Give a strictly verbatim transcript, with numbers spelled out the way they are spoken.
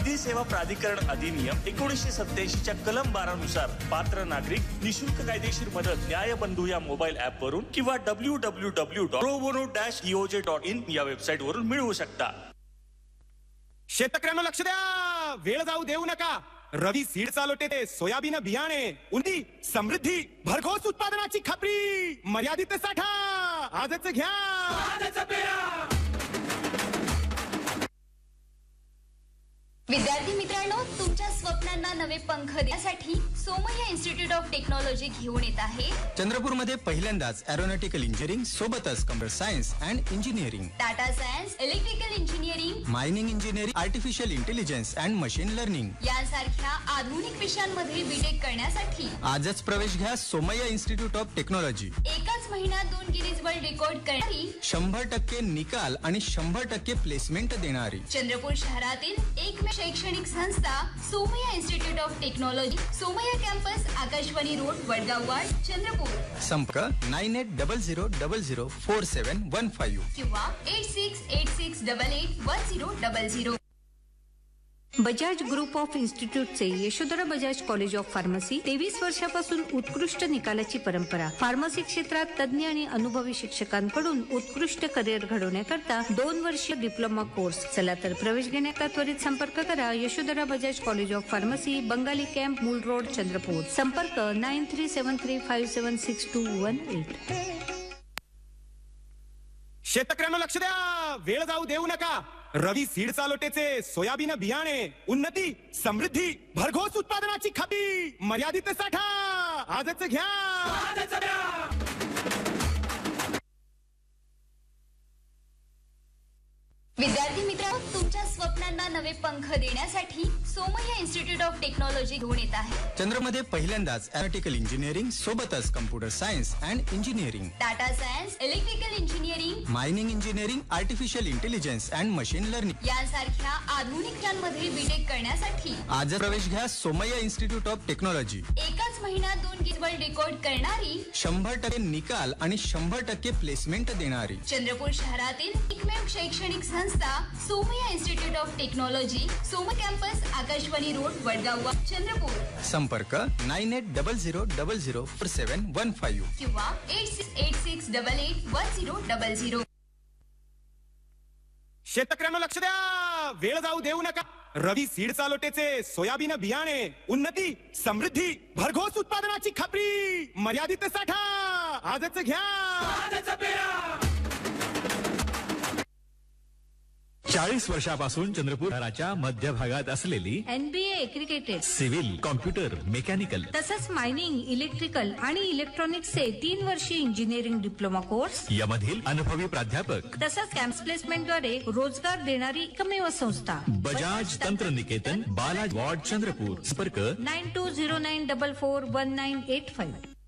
विधी सेवा प्राधिकरण अधिनियम एकोणीसशे सत्याऐंशी च्या कलम बारा नुसार पात्र नागरिक निशुल्क कायदेशीर मदत न्यायबंधू या मोबाईल ऍप वरून किंवा W W W dot pro bono dash ईओजे dot in या वेबसाईट वरून मिळवू शकता. शेतकऱ्यांना लक्ष द्या, वेळ जाऊ देऊ नका. रवी सीड चालोटे ते सोयाबीन बियाणे उन्नती समृद्धी भरघोस उत्पादनाची खात्री मर्यादित साठा आजच घ्या. विद्यार्थी मित्रांनो, तुमच्या स्वप्नांना नवे पंख देण्यासाठी सोमय्या इन्स्टिट्यूट ऑफ टेक्नॉलॉजी घेऊन येत आहे चंद्रपूर मध्ये पहिल्यांदाच एरोनॉटिकल इंजिनिअरिंग सोबतच computer science and engineering, Tata science, electrical engineering, mining engineering, artificial intelligence and machine learning यांसारख्या आधुनिक विषयांमध्ये बीटेक करण्यासाठी आजच प्रवेश घ्या सोमय्या इन्स्टिट्यूट ऑफ टेक्नॉलॉजी. एकाच महिन्यात दोन गिनीज वर्ल्ड रेकॉर्ड करणारी, शंभर टक्के निकाल आणि शंभर टक्के प्लेसमेंट देणारी चंद्रपूर शहरातील एकमेव शैक्षणिक संस्था Somaiya institute of technology, Somaiya campus, Akashvani road, Vadgaon ward, Chandrapur. संपर्क nine eight double zero double zero four सेवन वन फाईव्ह किंवा eight six eight six double eight one zero double zero. Bajaj group of इन्स्टिट्यूटचे Yashodhara Bajaj college of pharmacy तेवीस वर्षापासून उत्कृष्ट निकालाची परंपरा. फार्मसी क्षेत्रात तज्ञ आणि अनुभवी शिक्षकांकडून उत्कृष्ट करिअर घडवण्याकरता दोन वर्षीय डिप्लोमा कोर्स. चला तर प्रवेश घेण्याचा त्वरित संपर्क करा. Yashodhara Bajaj college of pharmacy, Bengali camp, मूल रोड, चंद्रपूर. संपर्क nine three seven three five seven six to one eight. शेतकऱ्यांना लक्ष द्या, वेळ जाऊ देऊ नका. रवी सीड चालोटेचे सोयाबीन बियाणे उन्नती समृद्धी भरघोस उत्पादनाची खात्री मर्यादित साठा आजच घ्या. विद्यार्थी मित्रांनो, तुमच्या स्वप्नांना नवे पंख देण्यासाठी सोमय्या इन्स्टिट्यूट ऑफ टेक्नॉलॉजी घेऊन येत आहे चंद्रमध्ये पहिल्यांदाच एरोनॉटिकल इंजिनिअरिंग सोबतच computer science and engineering, Tata science, electrical engineering, mining engineering, artificial intelligence and machine learning यांसारख्या आधुनिक विषयांमध्ये बीटेक करण्यासाठी आजच प्रवेश घ्या सोमय्या इन्स्टिट्यूट ऑफ टेक्नॉलॉजी. एकाच महिन्यात दोन गिनीज वर्ल्ड रेकॉर्ड करणारी, शंभर टक्के निकाल आणि शंभर टक्के प्लेसमेंट देणारी चंद्रपूर शहरातील एकमेव शैक्षणिक संस्था Somaiya institute of technology, Som campus, Akashvani road, Vadgaon, Chandrapur. संपर्क nine eight double zero double zero four सेवन वन फाईव्ह किंवा eight six eight six double eight one zero double zero. शेतकऱ्यांना लक्ष द्या, वेळ जाऊ देऊ नका. रवी सीड चालोटेचे सोयाबीन बियाणे उन्नती समृद्धी भरघोस उत्पादनाची खात्री मर्यादित साठा आजच घ्या. चाळीस वर्षापासून चंद्रपूर शहराच्या मध्य भागात असलेली NBA aggregated, civil, computer, mechanical तसंच मायनिंग, इलेक्ट्रिकल आणि इलेक्ट्रॉनिक्सचे तीन वर्षीय इंजिनिअरिंग डिप्लोमा कोर्स, यामधील अनुभवी प्राध्यापक तसंच कॅम्प प्लेसमेंटद्वारे रोजगार देणारी एकमेव संस्था बजाज तंत्रनिकेतन, बालाजी वार्ड, चंद्रपूर. संपर्क nine to zero nine double four one nine eight five.